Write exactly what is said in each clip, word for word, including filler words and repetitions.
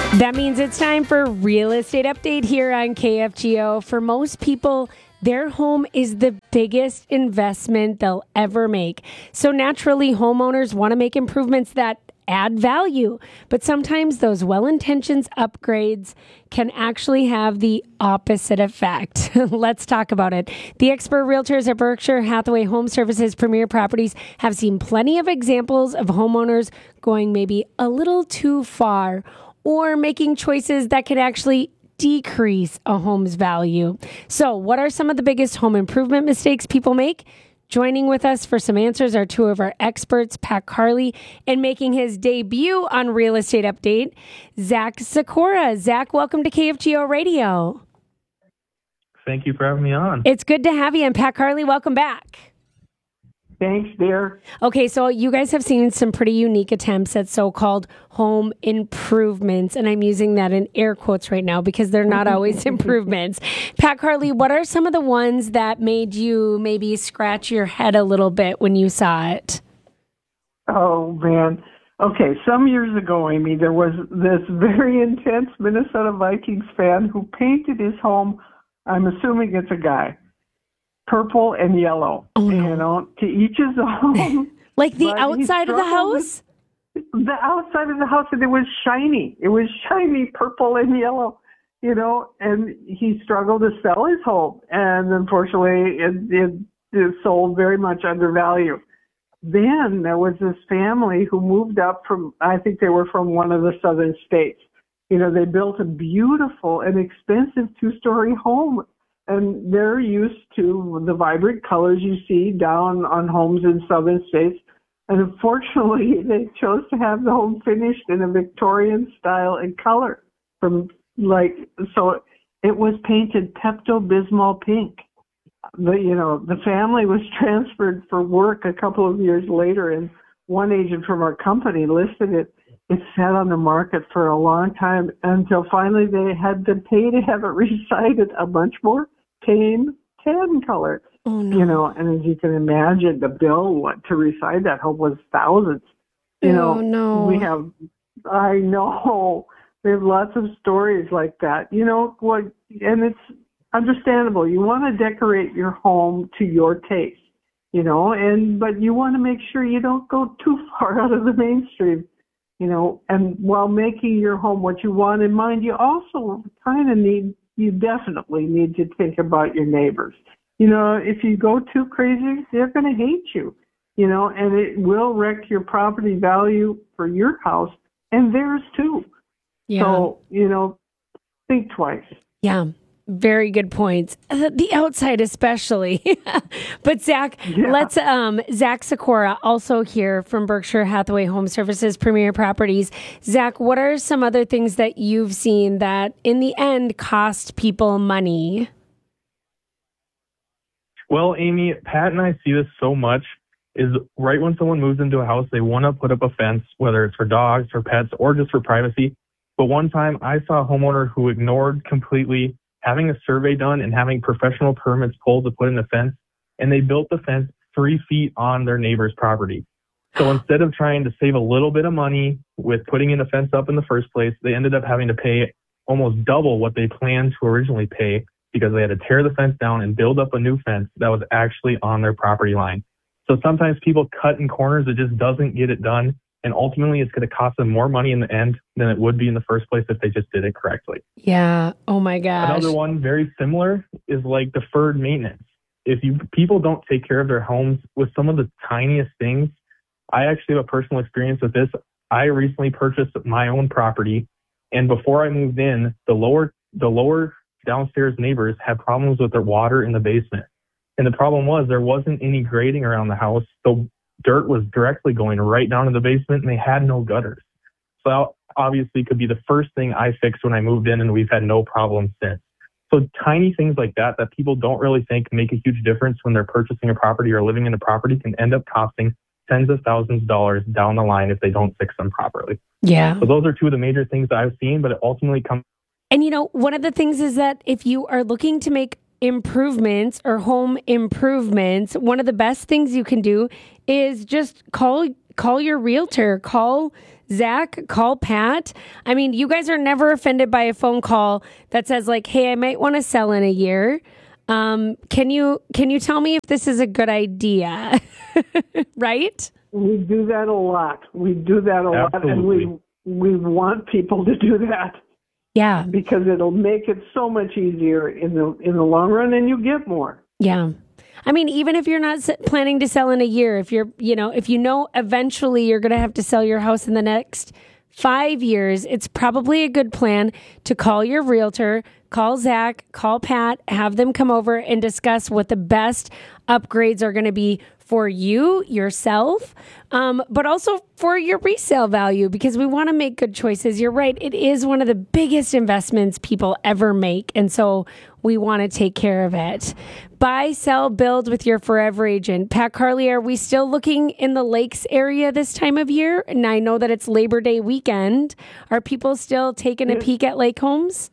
That means it's time for Real Estate Update here on K F G O. For most people, their home is the biggest investment they'll ever make. So naturally, homeowners want to make improvements that add value. But sometimes those well-intentioned upgrades can actually have the opposite effect. Let's talk about it. The expert realtors at Berkshire Hathaway Home Services Premier Properties have seen plenty of examples of homeowners going maybe a little too far or making choices that could actually decrease a home's value. So what are some of the biggest home improvement mistakes people make? Joining with us for some answers are two of our experts, Pat Carley, and making his debut on Real Estate Update, Zach Sikora. Zach, welcome to K F G O Radio. Thank you for having me on. It's good to have you. And Pat Carley, welcome back. Thanks, dear. Okay, so you guys have seen some pretty unique attempts at so-called home improvements, and I'm using that in air quotes right now because they're not always improvements. Pat Carley, what are some of the ones that made you maybe scratch your head a little bit when you saw it? Oh, man. Okay, some years ago, Amy, there was this very intense Minnesota Vikings fan who painted his home, I'm assuming it's a guy, purple and yellow. Oh, no. You know, to each his own. Like the But he outside of the struggled house? with The outside of the house, and it was shiny. It was shiny purple and yellow, you know, and he struggled to sell his home. And unfortunately, it, it, it sold very much under value. Then there was this family who moved up from, I think they were from one of the southern states. You know, they built a beautiful and expensive two-story home. And they're used to the vibrant colors you see down on homes in southern states. And unfortunately, they chose to have the home finished in a Victorian style and color. From like, so it was painted Pepto-Bismol pink. The, you know, the family was transferred for work a couple of years later, and one agent from our company listed it. It sat on the market for a long time until finally they had to pay to have it resided a much more tame tan color. Oh, no. You know, and as you can imagine, the bill what to reside that home was thousands. You know, Oh, no. we have, I know, we have lots of stories like that. You know what? And it's understandable. You want to decorate your home to your taste. You know, and but you want to make sure you don't go too far out of the mainstream. You know, and while making your home what you want in mind, you also kind of need, you definitely need to think about your neighbors. You know, if you go too crazy, they're going to hate you, you know, and it will wreck your property value for your house and theirs too. Yeah. So, you know, think twice. Yeah. Very good points. Uh, the outside especially. But Zach, Yeah. let's, um, Zach Sikora, also here from Berkshire Hathaway Home Services Premier Properties. Zach, what are some other things that you've seen that in the end cost people money? Well, Amy, Pat and I see this so much is right when someone moves into a house, they want to put up a fence, whether it's for dogs, for pets, or just for privacy. But one time I saw a homeowner who ignored completely having a survey done and having professional permits pulled to put in the fence, and they built the fence three feet on their neighbor's property. So instead of trying to save a little bit of money with putting in the fence up in the first place, they ended up having to pay almost double what they planned to originally pay because they had to tear the fence down and build up a new fence that was actually on their property line. So sometimes people cut in corners, it just doesn't get it done. And ultimately, it's going to cost them more money in the end than it would be in the first place if they just did it correctly. Yeah. Oh my gosh. Another one very similar is like deferred maintenance. If you people don't take care of their homes with some of the tiniest things, I actually have a personal experience with this. I recently purchased my own property, and before I moved in, the lower the lower downstairs neighbors had problems with their water in the basement. And the problem was there wasn't any grading around the house, so dirt was directly going right down to the basement, and they had no gutters. So that obviously could be the first thing I fixed when I moved in, and we've had no problems since. So tiny things like that that people don't really think make a huge difference when they're purchasing a property or living in a property can end up costing tens of thousands of dollars down the line if they don't fix them properly. Yeah. So those are two of the major things that I've seen, but it ultimately comes. And you know, one of the things is that if you are looking to make improvements or home improvements, one of the best things you can do is just call call your realtor, call Zach, call Pat. I mean, you guys are never offended by a phone call that says like, hey, I might want to sell in a year. Um, can you can you tell me if this is a good idea? Right? We do that a lot. We do that a Absolutely. lot, and we we want people to do that. Yeah. Because it'll make it so much easier in the in the long run, and you get more. Yeah. I mean, even if you're not s- planning to sell in a year, if you're, you know, if you know eventually you're going to have to sell your house in the next five years, it's probably a good plan to call your realtor, call Zach, call Pat, have them come over and discuss what the best upgrades are going to be for you, yourself, um, but also for your resale value, because we want to make good choices. You're right. It is one of the biggest investments people ever make. And so we want to take care of it. Buy, sell, build with your forever agent. Pat Carley, are we still looking in the Lakes area this time of year? And I know that it's Labor Day weekend. Are people still taking a peek at lake homes?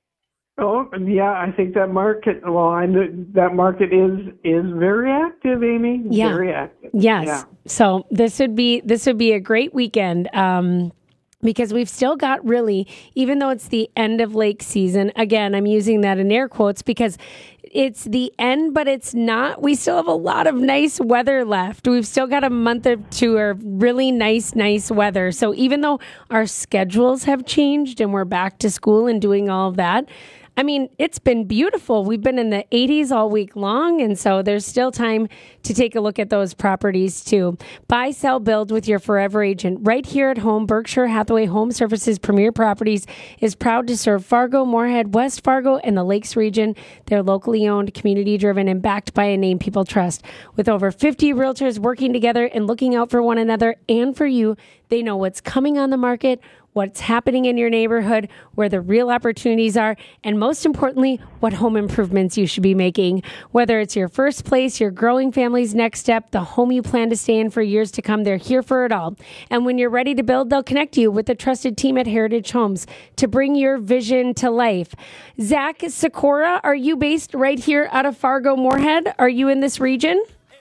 Oh, yeah, I think that market, well, I know that market is is very active, Amy. Yeah. Very active. Yes. Yeah. So this would be this would be a great weekend. Um, because we've still got really, even though it's the end of lake season, again, I'm using that in air quotes because it's the end, but it's not. We still have a lot of nice weather left. We've still got a month or two of really nice, nice weather. So even though our schedules have changed and we're back to school and doing all of that, I mean, it's been beautiful. We've been in the eighties all week long, and so there's still time to take a look at those properties too. Buy, sell, build with your forever agent. Right here at home, Berkshire Hathaway Home Services Premier Properties is proud to serve Fargo, Moorhead, West Fargo, and the Lakes region. They're locally owned, community-driven, and backed by a name people trust. With over fifty realtors working together and looking out for one another and for you, they know what's coming on the market, what's happening in your neighborhood, where the real opportunities are, and most importantly, what home improvements you should be making. Whether it's your first place, your growing family's next step, the home you plan to stay in for years to come, they're here for it all. And when you're ready to build, they'll connect you with the trusted team at Heritage Homes to bring your vision to life. Zach Sikora, are you based right here out of Fargo, Moorhead? Are you in this region?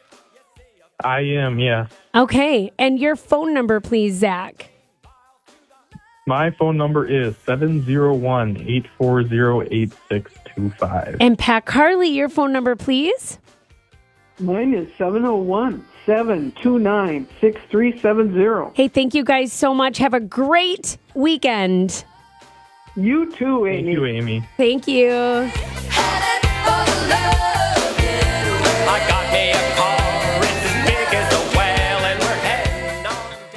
I am, yeah. Okay. And your phone number, please, Zach. My phone number is seven zero one, eight four zero, eight six two five. And Pat Carley, your phone number, please. Mine is seven oh one, seven two nine, six three seven zero. Hey, thank you guys so much. Have a great weekend. You too, Amy. Thank you, Amy. Thank you. I got me a car, it's as big as a whale, and we're heading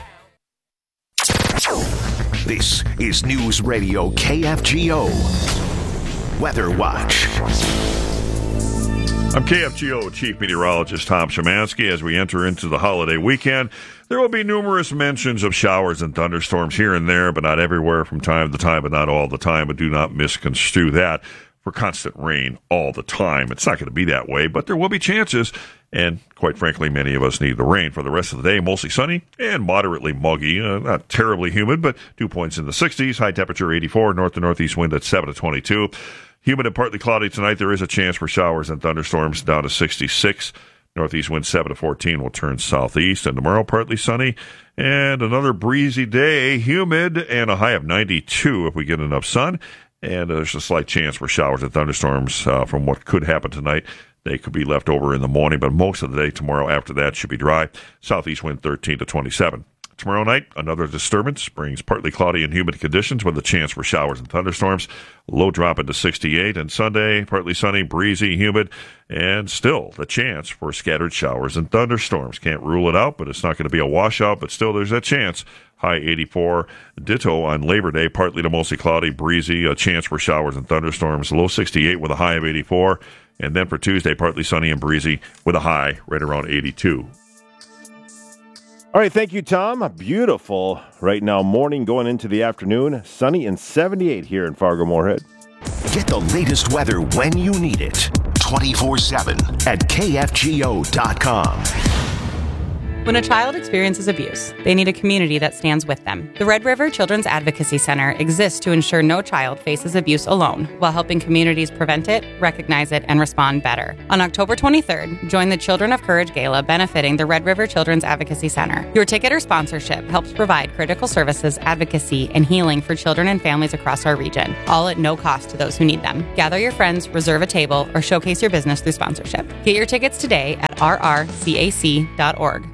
on down. This is News Radio K F G O Weather Watch. I'm K F G O Chief Meteorologist Tom Szymanski. As we enter into the holiday weekend, there will be numerous mentions of showers and thunderstorms here and there, but not everywhere from time to time, but not all the time. But do not misconstrue that for constant rain all the time. It's not going to be that way, but there will be chances. And quite frankly, many of us need the rain. For the rest of the day, mostly sunny and moderately muggy. Uh, not terribly humid, but dew points in the sixties. High temperature eighty-four. North to northeast wind at seven to twenty-two. Humid and partly cloudy tonight. There is a chance for showers and thunderstorms down to sixty-six. Northeast wind seven to fourteen will turn southeast. And tomorrow, partly sunny and another breezy day. Humid and a high of ninety-two if we get enough sun. And there's a slight chance for showers and thunderstorms uh, from what could happen tonight. They could be left over in the morning, but most of the day tomorrow after that should be dry. Southeast wind thirteen to twenty-seven. Tomorrow night, another disturbance brings partly cloudy and humid conditions with a chance for showers and thunderstorms. Low drop into sixty-eight. And Sunday, partly sunny, breezy, humid, and still the chance for scattered showers and thunderstorms. Can't rule it out, but it's not going to be a washout, but still there's that chance. High eighty-four. Ditto on Labor Day, partly to mostly cloudy, breezy, a chance for showers and thunderstorms. Low sixty-eight with a high of eighty-four. And then for Tuesday, partly sunny and breezy with a high right around eighty-two. All right, thank you, Tom. A beautiful right now morning going into the afternoon. Sunny and seventy-eight here in Fargo Moorhead. Get the latest weather when you need it. twenty-four seven at K F G O dot com. When a child experiences abuse, they need a community that stands with them. The Red River Children's Advocacy Center exists to ensure no child faces abuse alone, while helping communities prevent it, recognize it, and respond better. On October twenty-third, join the Children of Courage Gala benefiting the Red River Children's Advocacy Center. Your ticket or sponsorship helps provide critical services, advocacy, and healing for children and families across our region, all at no cost to those who need them. Gather your friends, reserve a table, or showcase your business through sponsorship. Get your tickets today at r r c a c dot org.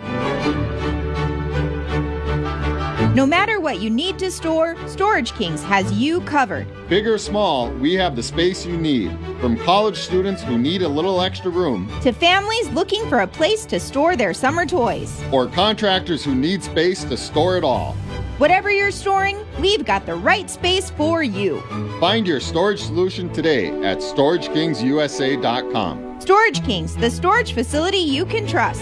No matter what you need to store, Storage Kings has you covered. Big or small, we have the space you need. From college students who need a little extra room, to families looking for a place to store their summer toys, or contractors who need space to store it all. Whatever you're storing, we've got the right space for you. Find your storage solution today at storage kings u s a dot com. Storage Kings, the storage facility you can trust.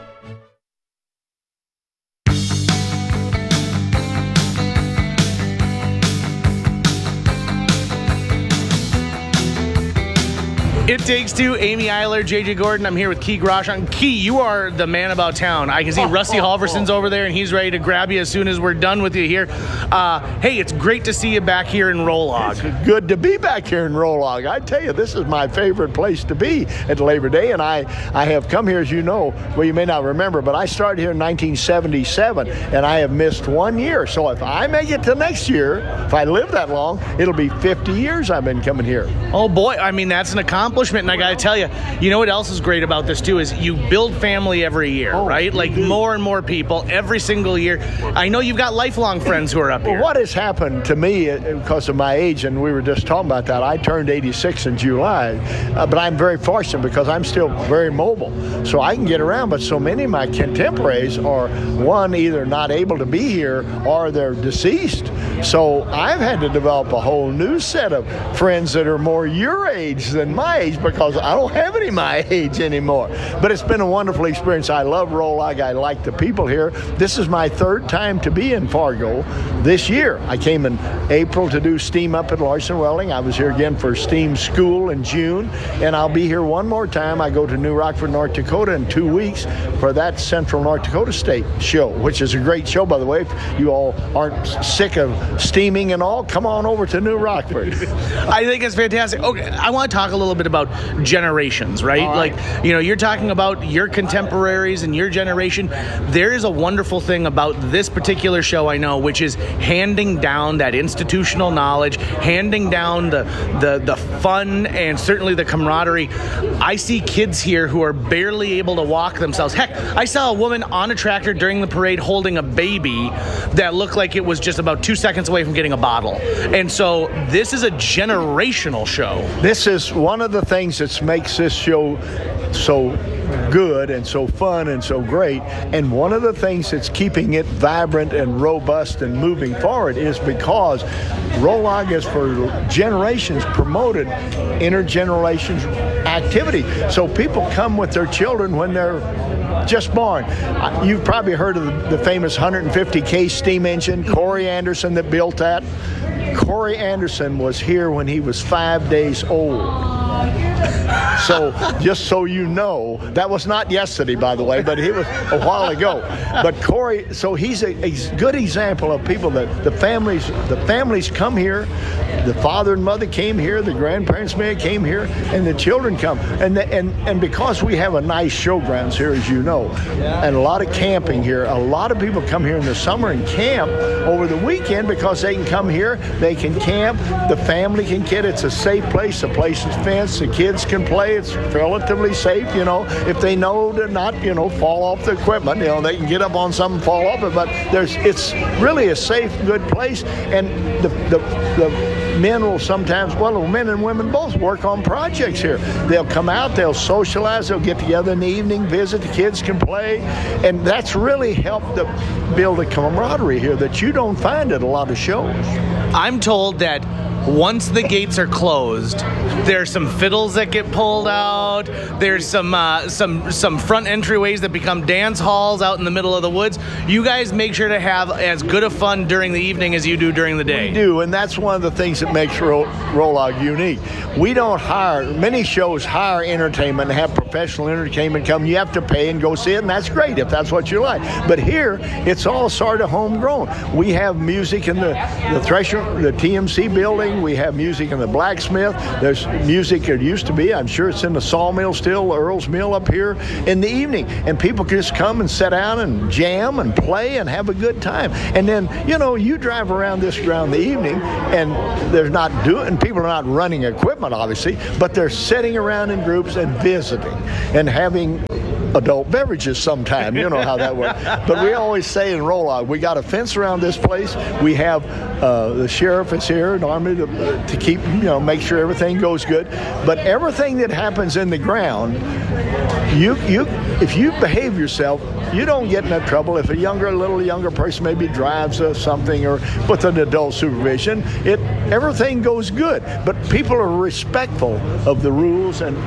It Takes Two, Amy Eiler, J J Gordon. I'm here with Key Grosjean. Key, you are the man about town. I can see oh, Rusty oh, Halverson's oh. over there, and he's ready to grab you as soon as we're done with you here. Uh, hey, it's great to see you back here in Rolog. It's good to be back here in Rolog. I tell you, this is my favorite place to be at Labor Day, and I, I have come here, as you know, well, you may not remember, but I started here in nineteen seventy-seven, and I have missed one year. So if I make it to next year, if I live that long, it'll be fifty years I've been coming here. Oh, boy. I mean, that's an accomplishment. And I got to tell you, you know what else is great about this, too, is you build family every year, oh, right? Like do. more and more people every single year. I know you've got lifelong friends who are up well, here. What has happened to me because of my age, and we were just talking about that, I turned eighty-six in July, uh, but I'm very fortunate because I'm still very mobile. So I can get around, but so many of my contemporaries are, one, either not able to be here or they're deceased. So I've had to develop a whole new set of friends that are more your age than my age, because I don't have any my age anymore. But it's been a wonderful experience. I love Rolog. I like the people here. This is my third time to be in Fargo this year. I came in April to do STEAM up at Larson Welding. I was here again for STEAM school in June, and I'll be here one more time. I go to New Rockford, North Dakota in two weeks for that Central North Dakota State show, which is a great show, by the way. If you all aren't sick of steaming and all, come on over to New Rockford. I think it's fantastic. Okay, I want to talk a little bit about generations, right? right? Like, you know, you're talking about your contemporaries and your generation. There is a wonderful thing about this particular show, I know, which is handing down that institutional knowledge, handing down the the the fun and certainly the camaraderie. I see kids here who are barely able to walk themselves. Heck, I saw a woman on a tractor during the parade holding a baby that looked like it was just about two seconds away from getting a bottle. And so this is a generational show. This is one of the things that makes this show so good and so fun and so great, and one of the things that's keeping it vibrant and robust and moving forward is because Rolog has for generations promoted intergenerations activity. So people come with their children when they're just born. You've probably heard of the, the famous one hundred fifty K steam engine, Corey Anderson that built that. Corey Anderson was here when he was five days old. So just so you know, that was not yesterday, by the way, but it was a while ago. But Corey, so he's a, a good example of people that the families, the families come here, the father and mother came here, the grandparents may have came here, and the children come. And the, and and because we have a nice showgrounds here, as you know, and a lot of camping here, a lot of people come here in the summer and camp over the weekend because they can come here, they can camp, the family can get, it's a safe place, the place is fenced, the kids can play, it's relatively safe, you know, if they know to not, you know, fall off the equipment, you know, they can get up on something and fall off it, but there's, it's really a safe, good place, and the, the, the men will sometimes, well, men and women both work on projects here. They'll come out, they'll socialize, they'll get together in the evening, visit, the kids can play, and that's really helped to build a camaraderie here that you don't find at a lot of shows. I'm told that once the gates are closed, there's some fiddles that get pulled out. There's some uh, some some front entryways that become dance halls out in the middle of the woods. You guys make sure to have as good a fun during the evening as you do during the day. We do, and that's one of the things that makes Ro- Rolog unique. We don't hire, many shows hire entertainment and have professional entertainment come. You have to pay and go see it, and that's great if that's what you like. But here, it's all sort of homegrown. We have music in the, the Thresher, the T M C building. We have music in the blacksmith. There's music there used to be. I'm sure it's in the sawmill still, Earl's Mill up here in the evening. And people can just come and sit down and jam and play and have a good time. And then, you know, you drive around this around the evening, and they're not doing, people are not running equipment, obviously, but they're sitting around in groups and visiting and having adult beverages sometime. You know how that works. But we always say in Rolog, we got a fence around this place. We have uh, the sheriff is here, an army to, to keep, you know, make sure everything goes good. But everything that happens in the ground, you you if you behave yourself, you don't get into trouble. If a younger, little younger person maybe drives uh, something or with an adult supervision, it everything goes good. But people are respectful of the rules and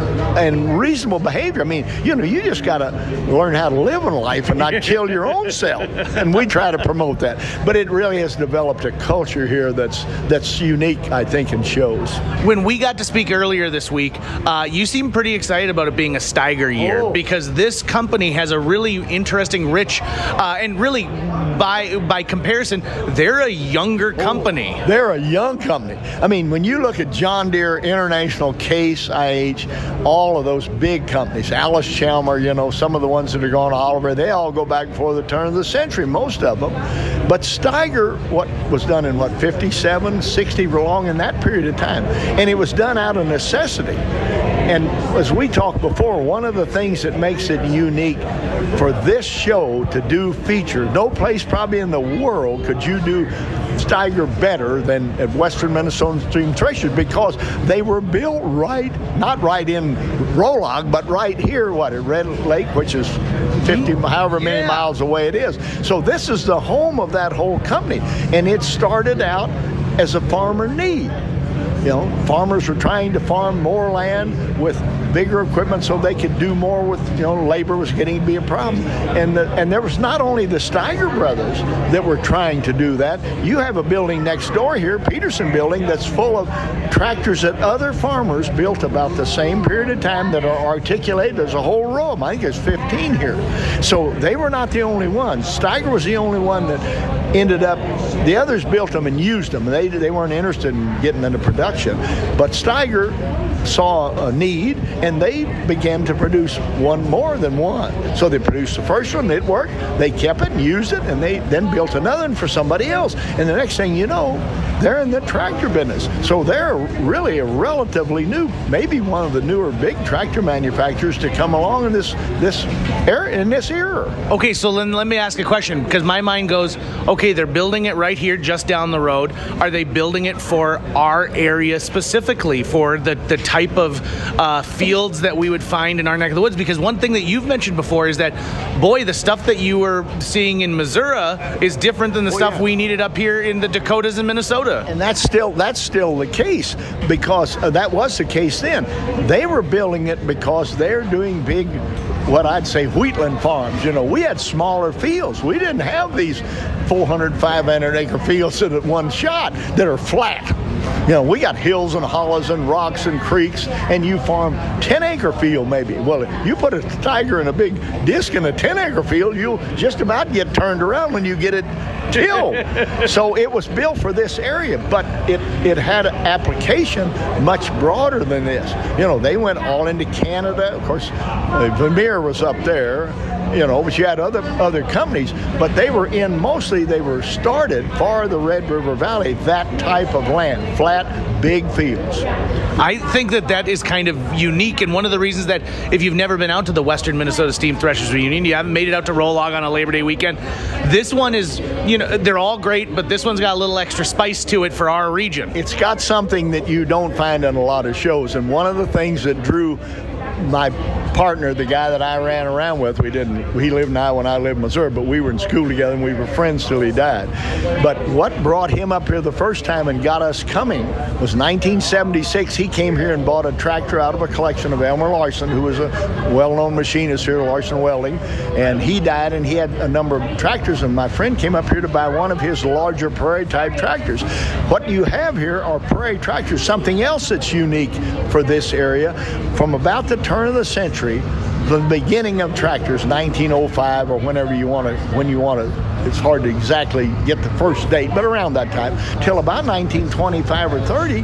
and reasonable behavior. I mean, you know, you just got to learn how to live in life and not kill your own self. And we try to promote that. But it really has developed a culture here that's that's unique, I think, in shows. When we got to speak earlier this week, uh, you seemed pretty excited about it being a Steiger year Oh. because this company has a really interesting, rich, uh, and really, by by comparison, they're a younger company. Oh, they're a young company. I mean, when you look at John Deere, International, Case, I H, all of those big companies, Alice Chalmer, you know, some of the ones that are going to Oliver, they all go back before the turn of the century, most of them. But Steiger, what was done in, what, fifty-seven, sixty, long in that period of time. And it was done out of necessity. And as we talked before, one of the things that makes it unique for this show to do features, no place probably in the world could you do Steiger better than at Western Minnesota Stream Threshers, because they were built right, not right in Rolog, but right here, what, at Red Lake, which is fifty, however many Yeah. miles away it is. So this is the home of that whole company. And it started out as a farmer need. You know, farmers were trying to farm more land with bigger equipment so they could do more with, you know, labor was getting to be a problem. And the, and there was not only the Steiger brothers that were trying to do that. You have a building next door here, Peterson Building, that's full of tractors that other farmers built about the same period of time that are articulated. There's a whole row of them. I think there's fifteen here. So they were not the only ones. Steiger was the only one that ended up, the others built them and used them. They, they weren't interested in getting into production. But Steiger saw a need, and they began to produce one more than one. So they produced the first one, it worked, they kept it and used it, and they then built another one for somebody else. And the next thing you know, they're in the tractor business. So they're really a relatively new, maybe one of the newer big tractor manufacturers to come along in this this era, in this era. Okay, so then let me ask a question, because my mind goes, okay, they're building it right here just down the road. Are they building it for our area specifically, for the, the type of uh, fields that we would find in our neck of the woods? Because one thing that you've mentioned before is that, boy, the stuff that you were seeing in Missouri is different than the Oh, stuff yeah. we needed up here in the Dakotas and Minnesota. And that's still that's still the case, because uh, that was the case then. They were building it because they're doing big, what I'd say, wheatland farms. You know, we had smaller fields. We didn't have these four hundred, five hundred acre fields at one shot that are flat. You know, we got hills and hollows and rocks and creeks, and you farm ten acre field maybe. Well, if you put a Steiger in a big disc in a ten acre field, you'll just about get turned around when you get it tilled. So it was built for this area, but it, it had an application much broader than this. You know, they went all into Canada. Of course, uh, Vermeer was up there. You know, but you had other other companies, but they were in, mostly they were started for the Red River Valley, that type of land, flat, big fields. I think that that is kind of unique, and one of the reasons that if you've never been out to the Western Minnesota Steam Threshers Reunion, you haven't made it out to Rolog on a Labor Day weekend, this one is, you know, they're all great, but this one's got a little extra spice to it for our region. It's got something that you don't find in a lot of shows, and one of the things that drew my partner, the guy that I ran around with, we didn't, he lived in Iowa and I lived in Missouri, but we were in school together and we were friends till he died. But what brought him up here the first time and got us coming was nineteen seventy-six. He came here and bought a tractor out of a collection of Elmer Larson, who was a well-known machinist here, Larson Welding, and he died and he had a number of tractors, and my friend came up here to buy one of his larger prairie-type tractors. What you have here are prairie tractors, something else that's unique for this area. From about the turn of the century, the beginning of tractors, nineteen oh five or whenever you want to, when you want to, it's hard to exactly get the first date, but around that time, till about nineteen twenty-five or thirty,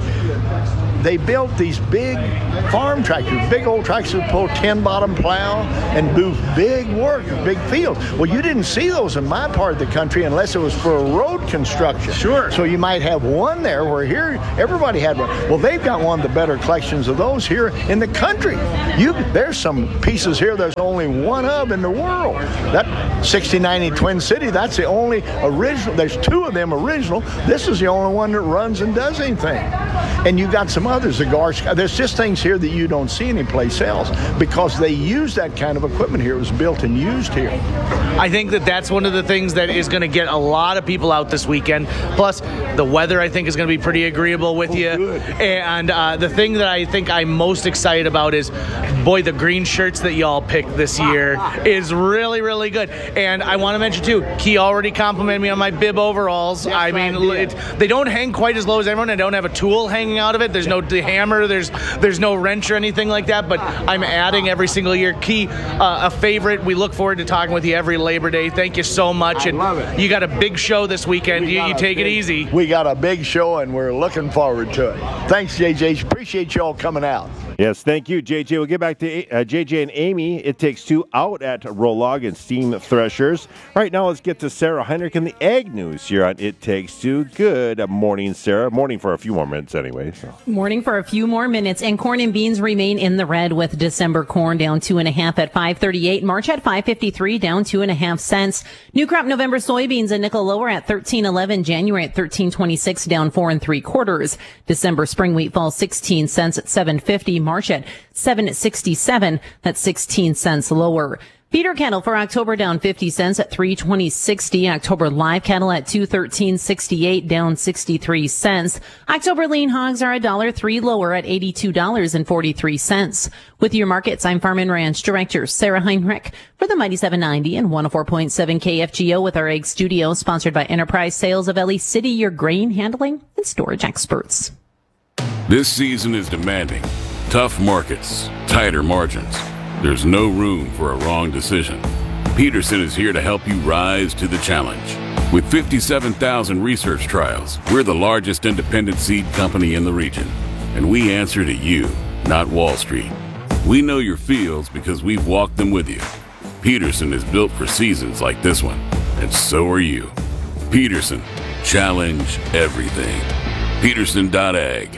they built these big farm tractors, big old tractors that pull ten-bottom plow and do big work, big fields. Well, you didn't see those in my part of the country unless it was for road construction. Sure. So you might have one there, where here everybody had one. Well, they've got one of the better collections of those here in the country. You, there's some pieces here there's only one of in the world. That sixty ninety Twin City, that's the only original. There's two of them original. This is the only one that runs and does anything. And you got some others, the Garsk. There's just things here that you don't see anyplace else because they use that kind of equipment here. It was built and used here. I think that that's one of the things that is going to get a lot of people out this weekend. Plus, the weather, I think, is going to be pretty agreeable with oh, you. Good. And uh, the thing that I think I'm most excited about is, boy, the green shirts that y'all picked this year is really, really good. And I want to mention, too, Key already complimented me on my bib overalls. Yes, I mean, I it, they don't hang quite as low as everyone. I don't have a tool hanging out of it. There's no hammer. There's there's no wrench or anything like that. But I'm adding every single year. Key, uh, a favorite. We look forward to talking with you every Labor Day. Thank you so much. I and love it. You got a big show this weekend. You, you take big, it easy. We got a big show, and we're looking forward to it. Thanks, J J. Appreciate you all coming out. Yes, thank you, J J. We'll get back to uh, J J and Amy. It Takes Two out at Rolog and Steam Threshers. Right now, let's get to Sarah Heinrich and the Ag News here on It Takes Two. Good morning, Sarah. Morning for a few more minutes anyway. So. Morning for a few more minutes. And corn and beans remain in the red with December corn down two and a half at five thirty-eight. March at five fifty-three, down two and a half cents. New crop November soybeans a nickel lower at thirteen eleven. January at thirteen twenty-six, down four and three quarters. December spring wheat falls sixteen cents at seven fifty. March at seven sixty-seven. That's sixteen cents lower. Feeder cattle for October down fifty cents at three twenty sixty. October live cattle at two thirteen sixty-eight, down sixty-three cents. October lean hogs are a dollar three lower at eighty-two dollars and forty-three cents. With your markets, I'm Farm and Ranch Director Sarah Heinrich for the Mighty seven ninety and one oh four point seven K F G O with our Egg Studio, sponsored by Enterprise Sales of Ellie City, your grain handling and storage experts. This season is demanding. Tough markets, tighter margins. There's no room for a wrong decision. Peterson is here to help you rise to the challenge. With fifty-seven thousand research trials, we're the largest independent seed company in the region. And we answer to you, not Wall Street. We know your fields because we've walked them with you. Peterson is built for seasons like this one, and so are you. Peterson, challenge everything. Peterson dot ag.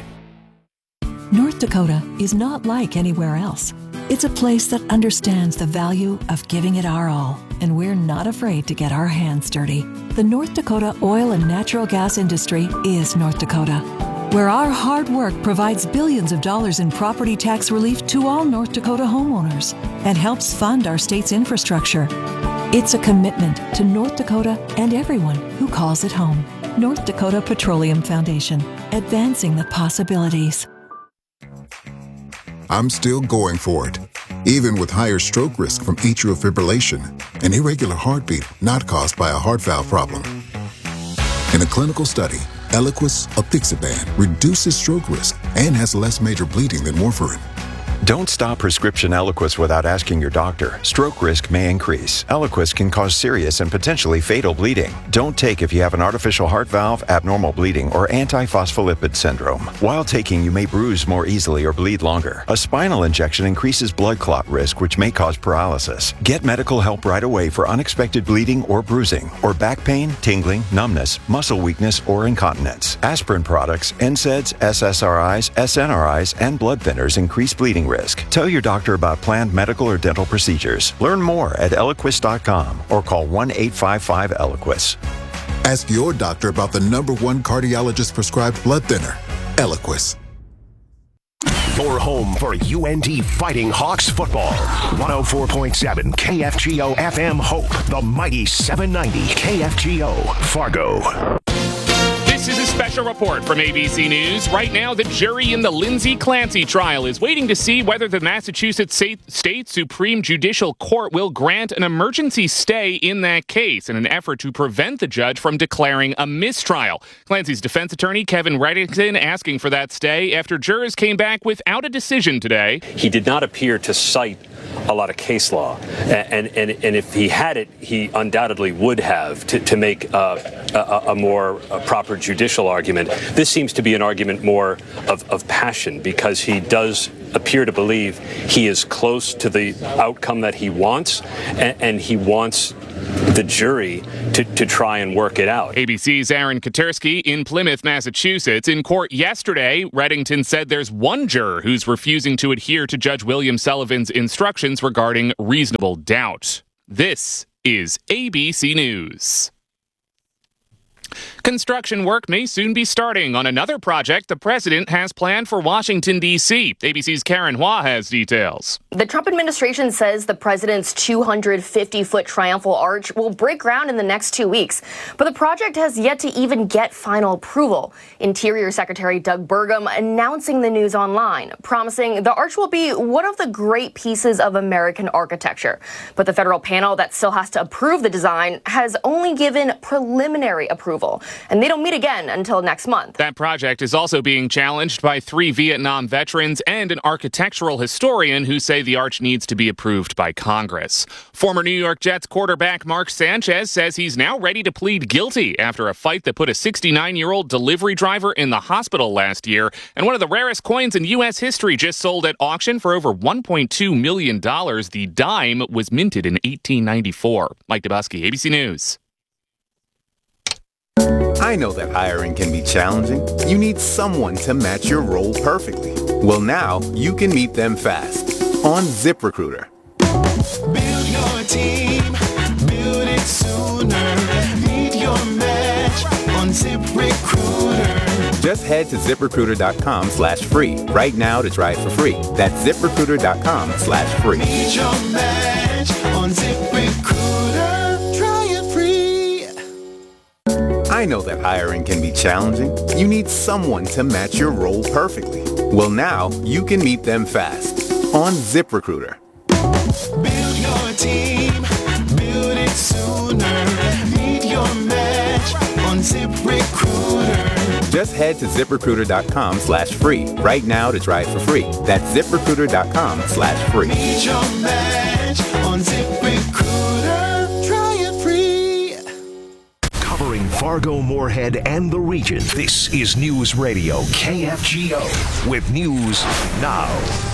North Dakota is not like anywhere else. It's a place that understands the value of giving it our all, and we're not afraid to get our hands dirty. The North Dakota oil and natural gas industry is North Dakota, where our hard work provides billions of dollars in property tax relief to all North Dakota homeowners and helps fund our state's infrastructure. It's a commitment to North Dakota and everyone who calls it home. North Dakota Petroleum Foundation, advancing the possibilities. I'm still going for it, even with higher stroke risk from atrial fibrillation, an irregular heartbeat not caused by a heart valve problem. In a clinical study, Eliquis apixaban reduces stroke risk and has less major bleeding than warfarin. Don't stop prescription Eliquis without asking your doctor. Stroke risk may increase. Eliquis can cause serious and potentially fatal bleeding. Don't take if you have an artificial heart valve, abnormal bleeding, or antiphospholipid syndrome. While taking, you may bruise more easily or bleed longer. A spinal injection increases blood clot risk, which may cause paralysis. Get medical help right away for unexpected bleeding or bruising, or back pain, tingling, numbness, muscle weakness, or incontinence. Aspirin products, N SAIDs, S S R Is, S N R Is, and blood thinners increase bleeding risk. Tell your doctor about planned medical or dental procedures. Learn more at Eliquis dot com or call one eight five five Eliquis. Ask your doctor about the number one cardiologist prescribed blood thinner, Eliquis. Your home for U N T Fighting Hawks football. one oh four point seven K F G O F M Hope, the mighty seven ninety K F G O Fargo. This is a special report from A B C News. Right now, the jury in the Lindsay Clancy trial is waiting to see whether the Massachusetts State Supreme Judicial Court will grant an emergency stay in that case in an effort to prevent the judge from declaring a mistrial. Clancy's defense attorney, Kevin Reddington, asking for that stay after jurors came back without a decision today. He did not appear to cite a lot of case law, and and, and if he had it, he undoubtedly would have to, to make uh, a, a more a proper judicial argument. This seems to be an argument more of, of passion, because he does appear to believe he is close to the outcome that he wants, and, and he wants the jury to, to try and work it out. A B C's Aaron Katersky in Plymouth, Massachusetts. In court yesterday, Reddington said there's one juror who's refusing to adhere to Judge William Sullivan's instructions regarding reasonable doubt. This is A B C News. Construction work may soon be starting on another project the president has planned for Washington, D C A B C's Karen Hua has details. The Trump administration says the president's two hundred fifty foot triumphal arch will break ground in the next two weeks. But the project has yet to even get final approval. Interior Secretary Doug Burgum announcing the news online, promising the arch will be one of the great pieces of American architecture. But the federal panel that still has to approve the design has only given preliminary approval, and they don't meet again until next month. That project is also being challenged by three Vietnam veterans and an architectural historian who say the arch needs to be approved by Congress. Former New York Jets quarterback Mark Sanchez says he's now ready to plead guilty after a fight that put a sixty-nine-year-old delivery driver in the hospital last year. And one of the rarest coins in U S history just sold at auction for over one point two million dollars. The dime was minted in eighteen ninety-four. Mike Dubusky, A B C News. I know that hiring can be challenging. You need someone to match your role perfectly. Well, now you can meet them fast on ZipRecruiter. Build your team, build it sooner. Meet your match on ZipRecruiter. Just head to ZipRecruiter.com slash free right now to try it for free. That's ZipRecruiter.com slash free. Meet your match on ZipRecruiter. Try it free. I know that hiring can be challenging. You need someone to match your role perfectly. Well, now you can meet them fast on ZipRecruiter. Build your team, build it sooner. Meet your match on ZipRecruiter. Just head to ZipRecruiter.com slash free right now to try it for free. That's ZipRecruiter.com slash free. Meet your match on ZipRecruiter. Try it free. Covering Fargo, Moorhead, and the region. This is News Radio K F G O with news now.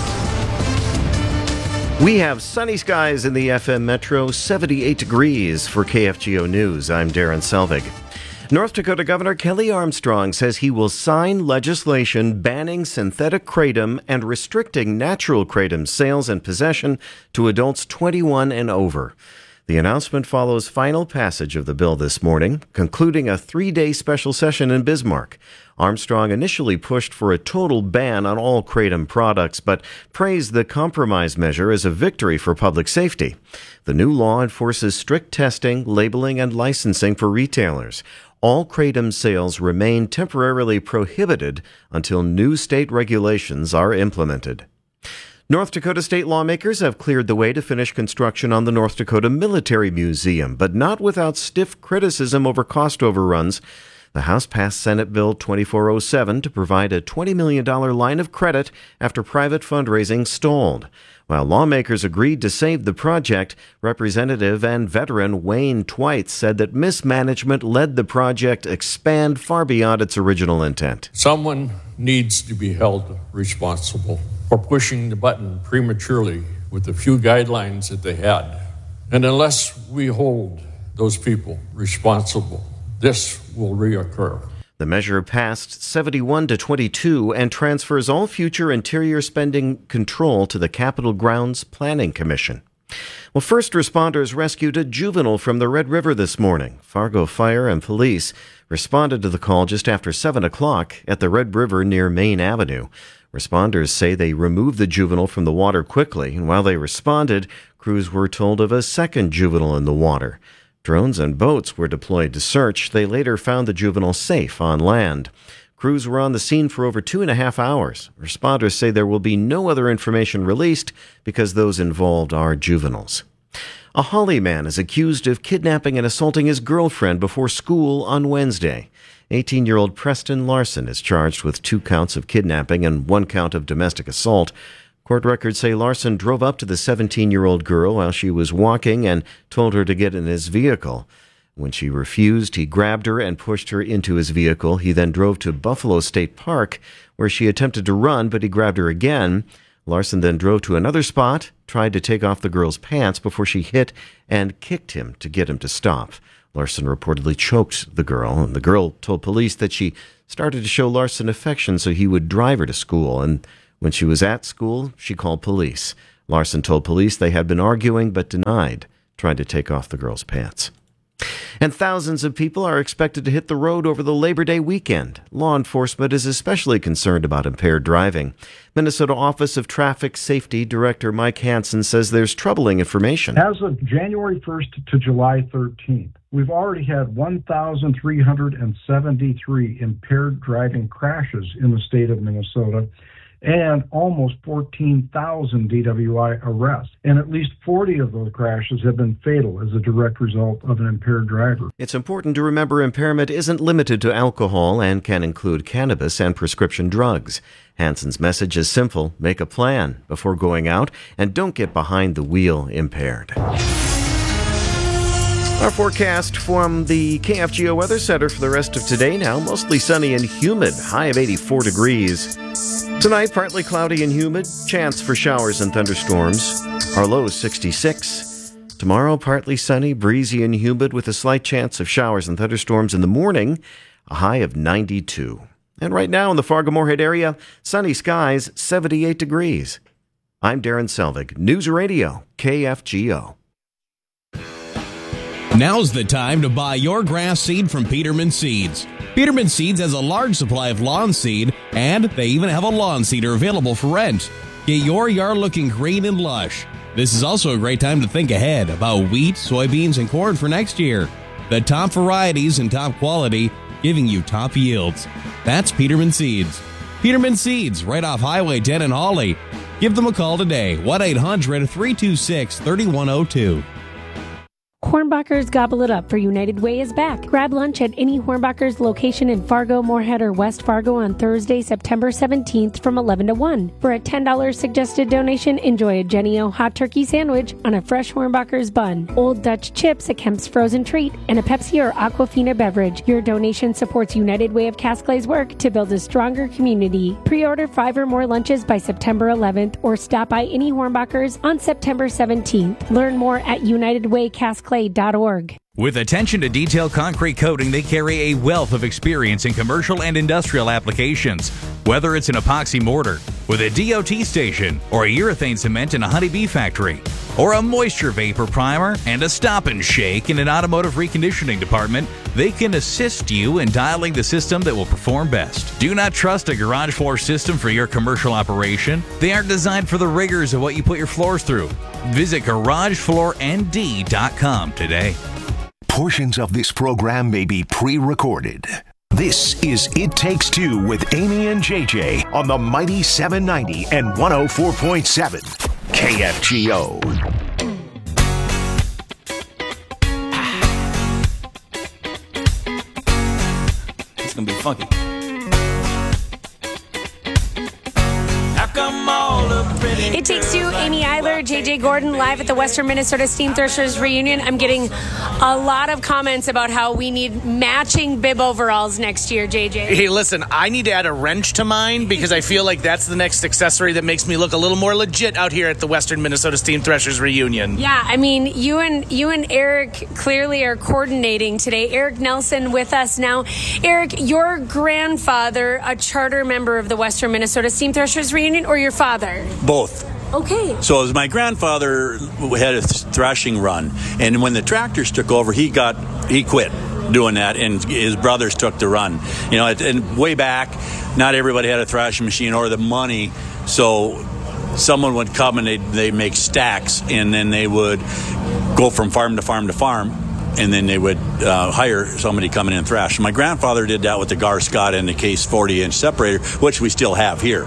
We have sunny skies in the F M Metro, seventy-eight degrees for K F G O News. I'm Darren Selvig. North Dakota Governor Kelly Armstrong says he will sign legislation banning synthetic kratom and restricting natural kratom sales and possession to adults twenty-one and over. The announcement follows final passage of the bill this morning, concluding a three-day special session in Bismarck. Armstrong initially pushed for a total ban on all kratom products, but praised the compromise measure as a victory for public safety. The new law enforces strict testing, labeling, and licensing for retailers. All kratom sales remain temporarily prohibited until new state regulations are implemented. North Dakota state lawmakers have cleared the way to finish construction on the North Dakota Military Museum, but not without stiff criticism over cost overruns. The House passed Senate Bill twenty-four oh seven to provide a twenty million dollars line of credit after private fundraising stalled. While lawmakers agreed to save the project, Representative and veteran Wayne Twight said that mismanagement led the project expand far beyond its original intent. Someone needs to be held responsible for pushing the button prematurely with the few guidelines that they had. And unless we hold those people responsible, this will reoccur. The measure passed seventy-one to twenty-two and transfers all future interior spending control to the Capitol Grounds Planning Commission. Well, first responders rescued a juvenile from the Red River this morning. Fargo Fire and police responded to the call just after seven o'clock at the Red River near Main Avenue. Responders say they removed the juvenile from the water quickly, and while they responded, crews were told of a second juvenile in the water. Drones and boats were deployed to search. They later found the juvenile safe on land. Crews were on the scene for over two and a half hours. Responders say there will be no other information released because those involved are juveniles. A Holly man is accused of kidnapping and assaulting his girlfriend before school on Wednesday. eighteen-year-old Preston Larson is charged with two counts of kidnapping and one count of domestic assault. Court records say Larson drove up to the seventeen-year-old girl while she was walking and told her to get in his vehicle. When she refused, he grabbed her and pushed her into his vehicle. He then drove to Buffalo State Park, where she attempted to run, but he grabbed her again. Larson then drove to another spot, tried to take off the girl's pants before she hit and kicked him to get him to stop. Larson reportedly choked the girl, and the girl told police that she started to show Larson affection so he would drive her to school, and when she was at school, she called police. Larson told police they had been arguing but denied trying to take off the girl's pants. And thousands of people are expected to hit the road over the Labor Day weekend. Law enforcement is especially concerned about impaired driving. Minnesota Office of Traffic Safety Director Mike Hansen says there's troubling information. As of January first to July thirteenth, we've already had one thousand three hundred seventy-three impaired driving crashes in the state of Minnesota, and almost fourteen thousand D W I arrests. And at least forty of those crashes have been fatal as a direct result of an impaired driver. It's important to remember impairment isn't limited to alcohol and can include cannabis and prescription drugs. Hansen's message is simple: make a plan before going out and don't get behind the wheel impaired. Our forecast from the K F G O Weather Center for the rest of today now: mostly sunny and humid, high of eighty-four degrees. Tonight, partly cloudy and humid, chance for showers and thunderstorms. Our low is sixty-six. Tomorrow, partly sunny, breezy and humid with a slight chance of showers and thunderstorms in the morning, a high of ninety-two. And right now in the Fargo-Moorhead area, sunny skies, seventy-eight degrees. I'm Darren Selvig, News Radio, K F G O. Now's the time to buy your grass seed from Peterman Seeds. Peterman Seeds has a large supply of lawn seed, and they even have a lawn seeder available for rent. Get your yard looking green and lush. This is also a great time to think ahead about wheat, soybeans, and corn for next year. The top varieties and top quality, giving you top yields. That's Peterman Seeds. Peterman Seeds, right off Highway ten in Hawley. Give them a call today, one eight hundred, three two six, three one zero two. Hornbachers Gobble It Up for United Way is back. Grab lunch at any Hornbachers location in Fargo, Moorhead, or West Fargo on Thursday, September seventeenth from eleven to one. For a ten dollars suggested donation, enjoy a Jenny-O hot turkey sandwich on a fresh Hornbachers bun, Old Dutch chips, a Kemp's frozen treat, and a Pepsi or Aquafina beverage. Your donation supports United Way of Casclay's work to build a stronger community. Pre-order five or more lunches by September eleventh or stop by any Hornbachers on September seventeenth. Learn more at united way casclay dot org. With attention to detail concrete coating, they carry a wealth of experience in commercial and industrial applications. Whether it's an epoxy mortar with a D O T station, or a urethane cement in a honeybee factory, or a moisture vapor primer and a stop and shake in an automotive reconditioning department, they can assist you in dialing the system that will perform best. Do not trust a garage floor system for your commercial operation. They aren't designed for the rigors of what you put your floors through. Visit garage floor n d dot com today. Portions of this program may be pre-recorded. This is It Takes Two with Amy and J J on the Mighty seven ninety and one oh four point seven K F G O. It's gonna be funky. It Takes Two, Amy Eiler, J J Gordon, live at the Western Minnesota Steam Threshers reunion. I'm getting a lot of comments about how we need matching bib overalls next year, J J. Hey, listen, I need to add a wrench to mine because I feel like that's the next accessory that makes me look a little more legit out here at the Western Minnesota Steam Threshers reunion. Yeah, I mean, you and you and Eric clearly are coordinating today. Eric Nelson with us now. Eric, your grandfather, a charter member of the Western Minnesota Steam Threshers reunion, or your father? Both. Okay. So it was my grandfather who had a threshing run, and when the tractors took over, he got he quit doing that, and his brothers took the run. You know, and way back, not everybody had a thrashing machine or the money, so someone would come and they'd, they'd make stacks, and then they would go from farm to farm to farm, and then they would uh, hire somebody coming in and thrash. My grandfather did that with the Gar Scott and the Case forty-inch separator, which we still have here.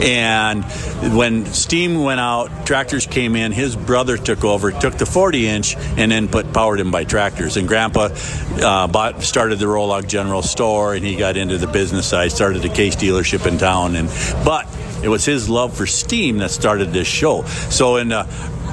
And when steam went out, tractors came in, his brother took over, took the forty-inch, and then put powered them by tractors. And Grandpa uh, bought, started the Rolog General Store, and he got into the business side, started the Case dealership in town. And but it was his love for steam that started this show. So in the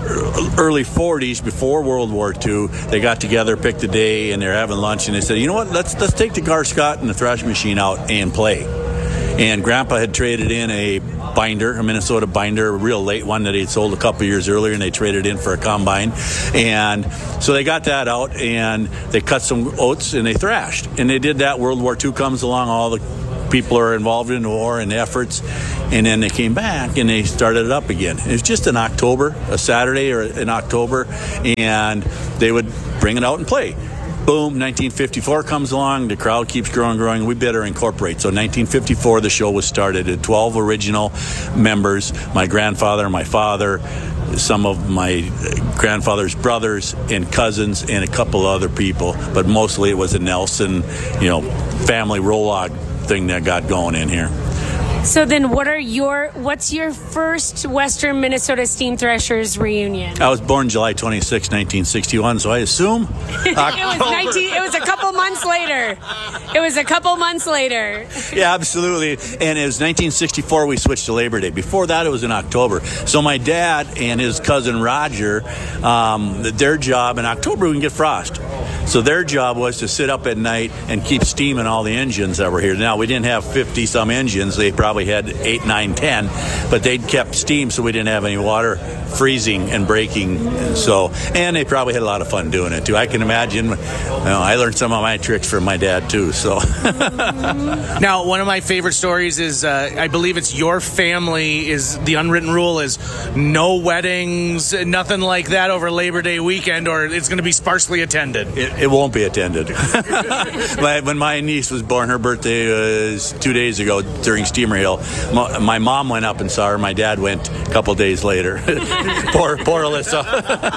early forties, before World War Two, they got together, picked a day, and they're having lunch, and they said, you know what, let's let's take the Gar Scott and the thrashing machine out and play. And Grandpa had traded in a binder, a Minnesota binder, a real late one that he'd sold a couple years earlier, and they traded in for a combine. And so they got that out, and they cut some oats, and they thrashed. And they did that. World War Two comes along, all the people are involved in the war and efforts, and then they came back and they started it up again. It was just in October, a Saturday or in October, and they would bring it out and play. Boom, nineteen fifty-four comes along, the crowd keeps growing, growing, we better incorporate. So nineteen fifty-four, the show was started at twelve original members, my grandfather, my father, some of my grandfather's brothers and cousins, and a couple other people, but mostly it was a Nelson, you know, family Rolog thing that got going in here. So then what are your, what's your first Western Minnesota Steam Thrashers reunion? I was born July twenty-sixth, nineteen sixty-one, so I assume it was nineteen, it was a couple months later. It was a couple months later. Yeah, absolutely. And it was nineteen sixty-four we switched to Labor Day. Before that, it was in October. So my dad and his cousin Roger, um, their job in October, we can get frost. So their job was to sit up at night and keep steaming all the engines that were here. Now, we didn't have fifty-some engines. They probably had eight, nine, ten, but they'd kept steam, so we didn't have any water freezing and breaking. So, and they probably had a lot of fun doing it, too. I can imagine. You know, I learned some of my tricks from my dad, too. So. Now, one of my favorite stories is, uh, I believe it's your family, is the unwritten rule is no weddings, nothing like that over Labor Day weekend, or it's going to be sparsely attended. It, it won't be attended. When my niece was born, her birthday was two days ago during Steamer Hill. My, my mom went up and saw her. My dad went a couple days later. poor, poor Alyssa.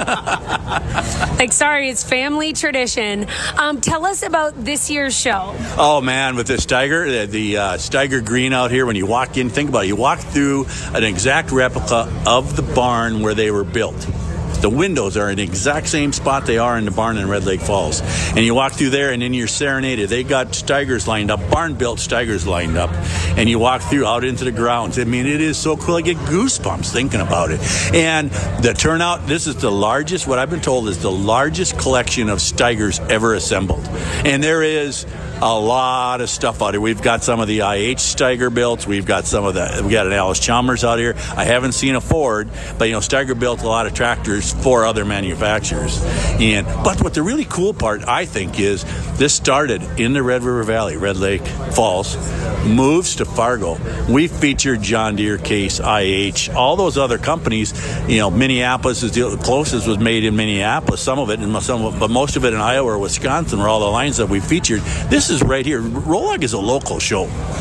Like, sorry, it's family tradition. Um, tell us about this year's show. Oh, man, with the Steiger, the, the uh, Steiger Green out here, when you walk in, think about it. You walk through an exact replica of the barn where they were built. The windows are in the exact same spot they are in the barn in Red Lake Falls. And you walk through there, and then you're serenaded. They got Steigers lined up, barn-built Steigers lined up. And you walk through out into the grounds. I mean, it is so cool. I get goosebumps thinking about it. And the turnout, this is the largest, what I've been told is the largest collection of Steigers ever assembled. And there is a lot of stuff out here. We've got some of the I H Steiger builds. We've got some of the, we got an Alice Chalmers out here. I haven't seen a Ford, but you know, Steiger built a lot of tractors for other manufacturers. And but what the really cool part, I think, is this started in the Red River Valley, Red Lake Falls, moves to Fargo. We featured John Deere, Case, I H, all those other companies. You know, Minneapolis is the closest was made in Minneapolis. Some of it, and some, of, but most of it in Iowa or Wisconsin, were all the lines that we featured. This is right here. Rolog is a local show,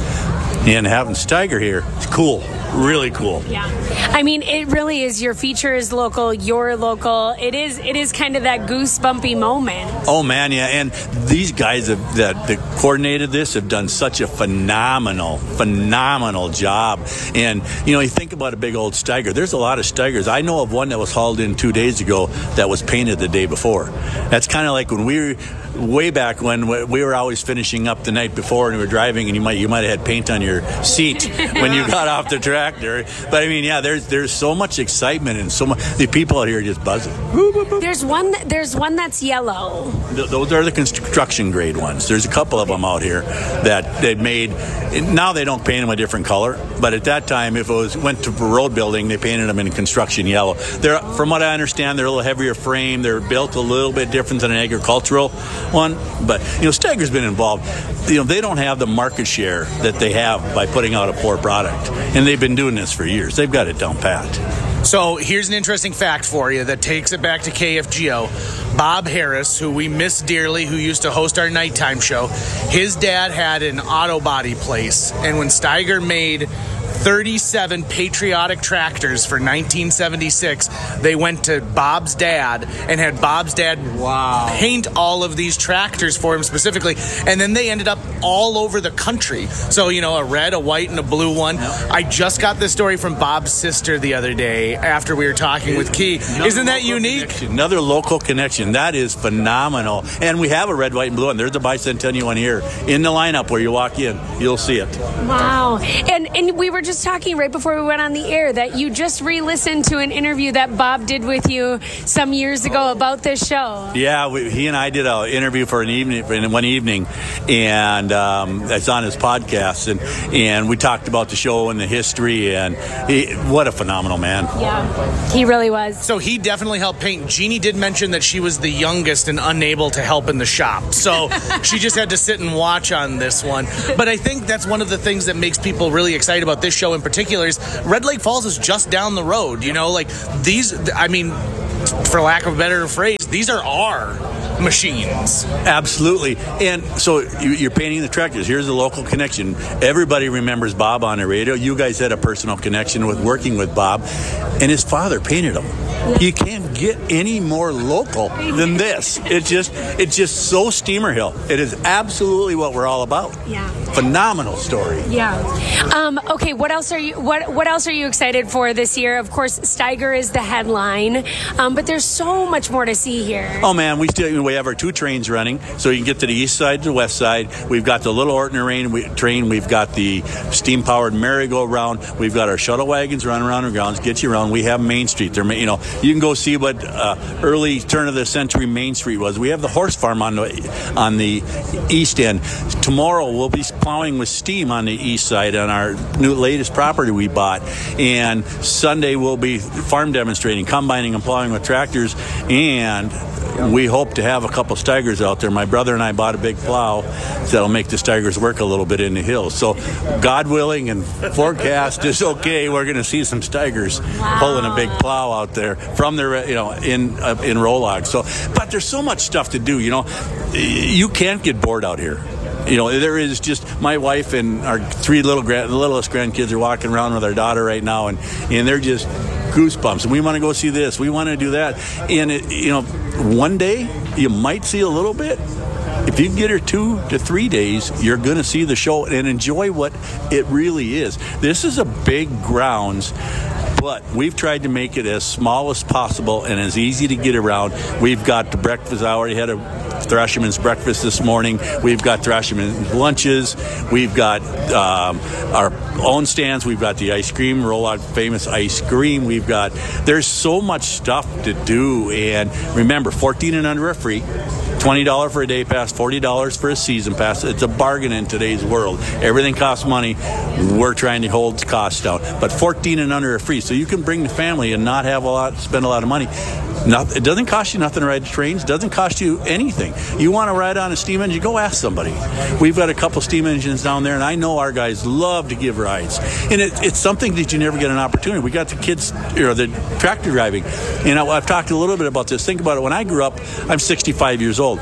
and having Steiger here, it's cool. Really cool. Yeah. I mean, it really is. Your feature is local. You're local. It is It is kind of that goosebumpy moment. Oh, man, yeah. And these guys have, that, that coordinated this have done such a phenomenal, phenomenal job. And, you know, you think about a big old Steiger. There's a lot of Steigers. I know of one that was hauled in two days ago that was painted the day before. That's kind of like when we were, way back when we were always finishing up the night before and we were driving, and you might you might have had paint on your seat when you got off the tractor. But I mean, yeah, there's there's so much excitement and so much. The people out here are just buzzing. There's one. There's one that's yellow. Th- those are the construction grade ones. There's a couple of them out here that they made. Now they don't paint them a different color, but at that time, if it was went to road building, they painted them in construction yellow. They're, from what I understand, they're a little heavier frame. They're built a little bit different than an agricultural one. But you know, Steiger's been involved. You know, they don't have the market share that they have by putting out a poor product, and they've been doing this for years. They've got it down pat. So here's an interesting fact for you that takes it back to K F G O. Bob Harris, who we miss dearly, who used to host our nighttime show, his dad had an auto body place. And when Steiger made thirty-seven patriotic tractors for nineteen seventy-six, they went to Bob's dad and had Bob's dad wow. paint all of these tractors for him specifically, and then they ended up all over the country. So, you know, a red, a white, and a blue one. Yep. I just got this story from Bob's sister the other day after we were talking with Key. Another Isn't that unique? Connection. Another local connection. That is phenomenal. And we have a red, white, and blue one. There's a bicentennial one here in the lineup where you walk in. You'll see it. Wow. And and we were just talking right before we went on the air that you just re-listened to an interview that Bob did with you some years ago about this show. Yeah, we, he and I did an interview for an evening, for one evening, and um, it's on his podcast, and and we talked about the show and the history, and he, what a phenomenal man. Yeah, he really was. So he definitely helped paint. Jeannie did mention that she was the youngest and unable to help in the shop, so she just had to sit and watch on this one. But I think that's one of the things that makes people really excited about this show in particular is Red Lake Falls is just down the road. You know, like these, I mean, for lack of a better phrase, these are our machines. Absolutely. And so you're painting the tractors. Here's a local connection. Everybody remembers Bob on the radio. You guys had a personal connection with working with Bob, and his father painted them. Yeah. You can't get any more local than this. It's just, it's just so Steamer Hill. It is absolutely what we're all about. Yeah. Phenomenal story. Yeah. Um, okay. What else are you? What What else are you excited for this year? Of course, Steiger is the headline, um, but there's so much more to see here. Oh man, we still we have our two trains running, so you can get to the east side to the west side. We've got the Little Orton train. We, train. We've got the steam powered merry-go-round. We've got our shuttle wagons running around the grounds, get you around. We have Main Street. They're you know you can go see what uh, early turn of the century Main Street was. We have the horse farm on the on the east end. Tomorrow we'll be plowing with steam on the east side on our new latest property we bought, and Sunday we'll be farm demonstrating, combining and plowing with tractors, and we hope to have a couple Steigers out there. My brother and I bought a big plow that'll make the Steigers work a little bit in the hills. So, God willing and forecast is okay, we're going to see some Steigers wow. pulling a big plow out there from their, you know, in uh, in Rolog. So, but there's so much stuff to do. You know, you can't get bored out here. You know, there is just my wife and our three little grand, the littlest grandkids are walking around with our daughter right now, and and they're just goosebumps. And we want to go see this, we want to do that, and it, you know, one day you might see a little bit. If you get her two to three days, you're going to see the show and enjoy what it really is. This is a big grounds, but we've tried to make it as small as possible and as easy to get around. We've got the breakfast hour. You had a Thrasherman's breakfast this morning. We've got Thrasherman's lunches. We've got um, our own stands. We've got the ice cream, Rolog famous ice cream. We've got, there's so much stuff to do. And remember, fourteen and under are free. twenty dollars for a day pass, forty dollars for a season pass. It's a bargain in today's world. Everything costs money. We're trying to hold costs down. But fourteen and under are free. So you can bring the family and not have a lot, spend a lot of money. Not, it doesn't cost you nothing to ride the trains. It doesn't cost you anything. You want to ride on a steam engine, go ask somebody. We've got a couple steam engines down there, and I know our guys love to give rides. And it, it's something that you never get an opportunity. We got the kids, you know, the tractor driving. And I, I've talked a little bit about this. Think about it. When I grew up, I'm sixty-five years old.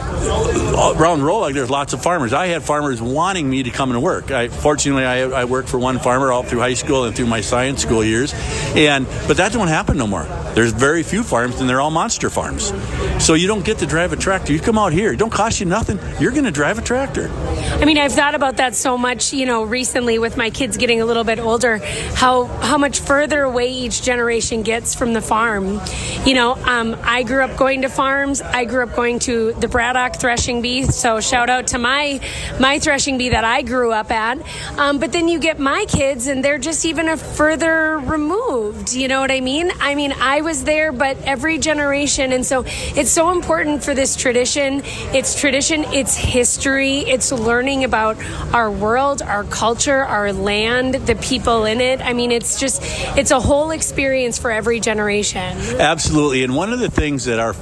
Around Rolog, there's lots of farmers. I had farmers wanting me to come and work. I, fortunately, I, I worked for one farmer all through high school and through my science school years. And but that don't happen no more. There's very few farms, and they're all monster farms. So you don't get to drive a tractor. You come out here, it don't cost you nothing. You're going to drive a tractor. I mean, I've thought about that so much, you know, recently with my kids getting a little bit older, how how much further away each generation gets from the farm. You know, um, I grew up going to farms. I grew up going to the Braddock Threshing Bee. So shout out to my my threshing bee that I grew up at. Um, but then you get my kids, and they're just even a further removed. You know what I mean? I mean, I was there, but every generation. And so it's so important for this tradition. It's tradition. It's history. It's learning about our world, our culture, our land, the people in it. I mean, it's just, it's a whole experience for every generation. Absolutely. And one of the things that our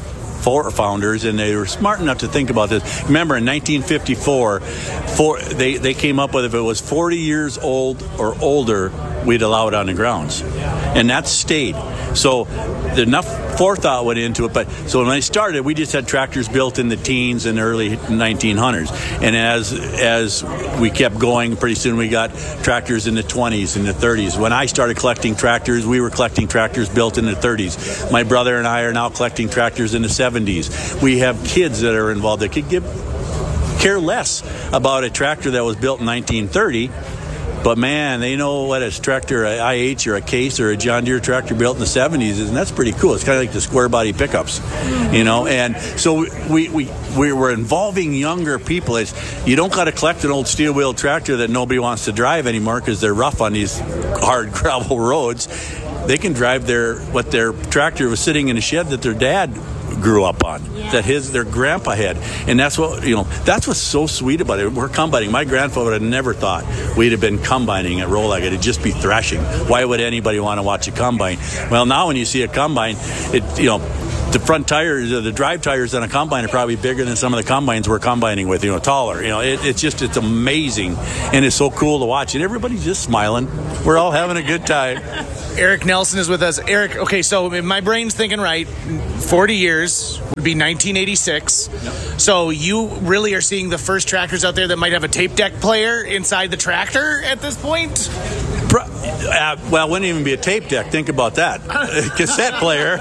for founders, and they were smart enough to think about this. Remember, in nineteen fifty-four, for, they, they came up with if it was forty years old or older, we'd allow it on the grounds. And that stayed. So enough forethought went into it. But so when I started, we just had tractors built in the teens and early nineteen hundreds. And as as we kept going, pretty soon we got tractors in the twenties and the thirties. When I started collecting tractors, we were collecting tractors built in the thirties. My brother and I are now collecting tractors in the seventies. We have kids that are involved that could give care less about a tractor that was built in nineteen thirty. But man, they know what a tractor, a I H or a Case or a John Deere tractor built in the seventies is, and that's pretty cool. It's kind of like the square body pickups, you know. And so we we we were involving younger people. It's, you don't got to collect an old steel wheel tractor that nobody wants to drive anymore because they're rough on these hard gravel roads. They can drive their what their tractor was sitting in a shed that their dad grew up on, yeah. that his their grandpa had, and that's what you know. That's what's so sweet about it. We're combining. My grandfather would have never thought we'd have been combining at Rolag. It'd just be thrashing. Why would anybody want to watch a combine? Well, now when you see a combine, it you know. The front tires, the drive tires on a combine are probably bigger than some of the combines we're combining with, you know, taller. You know, it, it's just, it's amazing, and it's so cool to watch, and everybody's just smiling. We're all having a good time. Eric Nelson is with us. Eric, okay, so if my brain's thinking right, forty years would be nineteen eighty-six. Yep. So you really are seeing the first tractors out there that might have a tape deck player inside the tractor at this point? Uh, well, it wouldn't even be a tape deck. Think about that. A cassette player.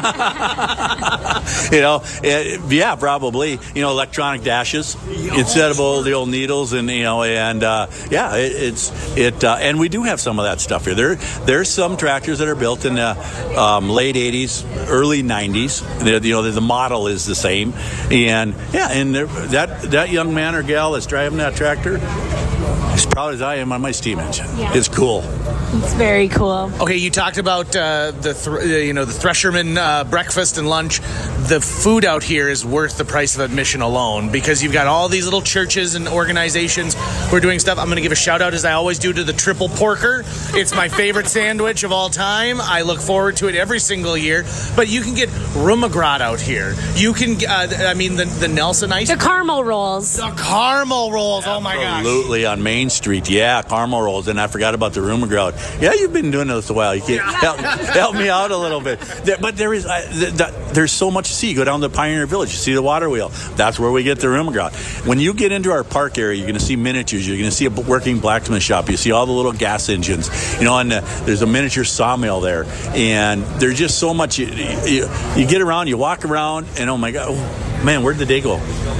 you know, it, yeah, probably. You know, electronic dashes instead of all the old needles, and you know, and uh, yeah, it, it's it. Uh, and we do have some of that stuff here. There, there's some tractors that are built in the um, late eighties, early nineties. They're, you know, the model is the same, and yeah, and that that young man or gal that's driving that tractor, as proud as I am on my steam engine. Yeah. It's cool. It's very cool. Okay, you talked about uh, the th- you know the Thresherman uh, breakfast and lunch. The food out here is worth the price of admission alone because you've got all these little churches and organizations who are doing stuff. I'm going to give a shout out, as I always do, to the Triple Porker. It's my favorite sandwich of all time. I look forward to it every single year. But you can get Rumagrat out here. You can, uh, I mean, the, the Nelson ice. The caramel rolls. The caramel rolls. Oh my gosh. Absolutely, on Main Street. Yeah, caramel rolls. And I forgot about the Rumagrat. Yeah, you've been doing this a while. You can help, help me out a little bit. There, but there is, uh, th- th- there's so much to see. You go down to Pioneer Village, you see the water wheel. That's where we get the Rumagrat. When you get into our park area, you're going to see miniatures. You're going to see a working blacksmith shop. You see all the little gas engines. You know, and uh, there's a miniature sawmill there. And there's just so much. You, you, you get around, you walk around, and oh my God, oh, man, where'd the day go?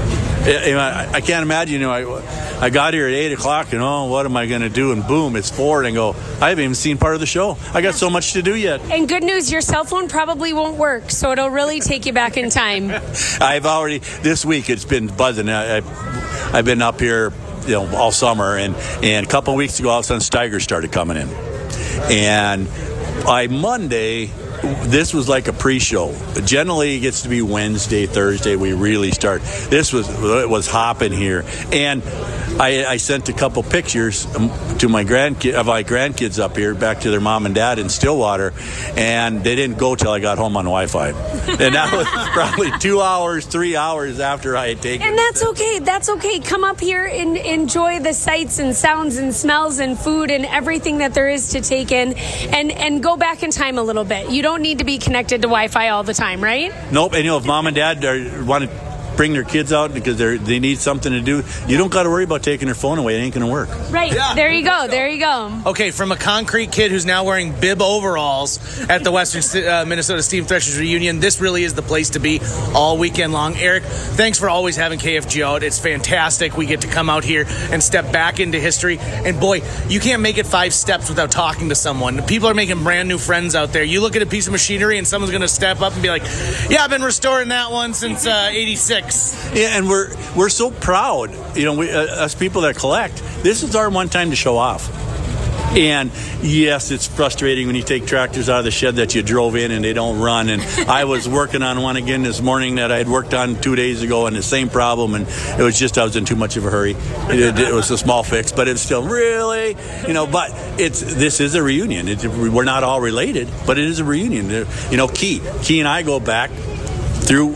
I, I can't imagine, you know, I, I got here at eight o'clock and, oh, what am I going to do? And boom, it's four, and I go, I haven't even seen part of the show. I got so much to do yet. And good news, your cell phone probably won't work, so it'll really take you back in time. I've already, this week, it's been buzzing. I, I, I've been up here, you know, all summer, and, and a couple of weeks ago, all of a sudden, Steiger started coming in. And by Monday, this was like a pre-show. Generally, it gets to be Wednesday, Thursday. We really start. This was it was hopping here, and I, I sent a couple pictures to my grandkid of my grandkids up here, back to their mom and dad in Stillwater, and they didn't go till I got home on Wi-Fi, and that was probably two hours, three hours after I had taken. And that's okay. That's okay. Come up here and enjoy the sights and sounds and smells and food and everything that there is to take in, and and go back in time a little bit. You don't need to be connected to Wi-Fi all the time, right? Nope. And you know, if mom and dad are, want to bring their kids out because they they need something to do, you don't got to worry about taking their phone away. It ain't going to work. Right. Yeah. There you go. There you go. Okay, from a concrete kid who's now wearing bib overalls at the Western uh, Minnesota Steam Threshers reunion, this really is the place to be all weekend long. Eric, thanks for always having K F G out. It's fantastic. We get to come out here and step back into history. And boy, you can't make it five steps without talking to someone. People are making brand new friends out there. You look at a piece of machinery and someone's going to step up and be like, yeah, I've been restoring that one since uh, eighty-six. Yeah, and we're we're so proud, you know, we, uh, us people that collect. This is our one time to show off. And yes, it's frustrating when you take tractors out of the shed that you drove in and they don't run. And I was working on one again this morning that I had worked on two days ago, and the same problem. And it was just I was in too much of a hurry. It, it was a small fix, but it's still really, you know. But it's this is a reunion. It, we're not all related, but it is a reunion. You know, Key, Key and I go back through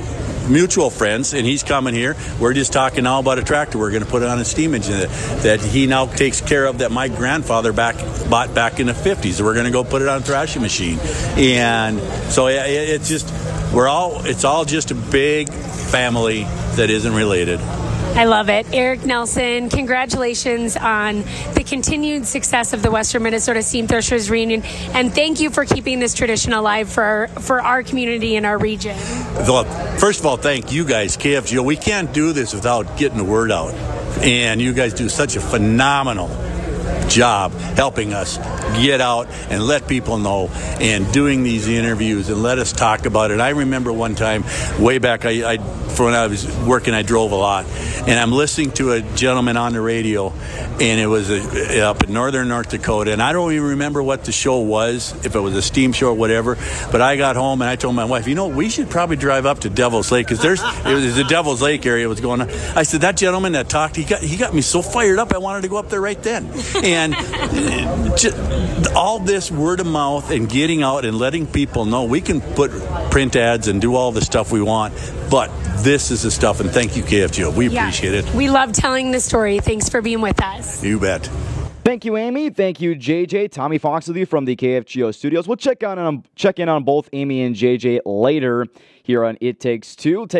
mutual friends, and he's coming here. We're just talking now about a tractor we're going to put on a steam engine that, that he now takes care of, that my grandfather back bought back in the fifties. So we're going to go put it on a thrashing machine. And so it, it's just, we're all, it's all just a big family that isn't related. I love it. Eric Nelson, congratulations on the continued success of the Western Minnesota Steam Threshers Reunion, and thank you for keeping this tradition alive for our, for our community and our region. Look, first of all, thank you guys, K F G O. We can't do this without getting the word out, and you guys do such a phenomenal job helping us get out and let people know and doing these interviews and let us talk about it. I remember one time way back, I, I for when I was working, I drove a lot, and I'm listening to a gentleman on the radio, and it was a, up in northern North Dakota, and I don't even remember what the show was, if it was a steam show or whatever, but I got home and I told my wife, you know, we should probably drive up to Devil's Lake, because there's it was the Devil's Lake area was going on. I said, that gentleman that talked, he got he got me so fired up, I wanted to go up there right then. And just, all this word of mouth and getting out and letting people know, we can put print ads and do all the stuff we want, but this is the stuff, and thank you, K F G O. We Yeah. appreciate it. We love telling the story. Thanks for being with us. You bet. Thank you, Amy. Thank you, J J. Tommy Fox with you from the K F G O studios. We'll check on check in on both Amy and J J later here on It Takes Two. Take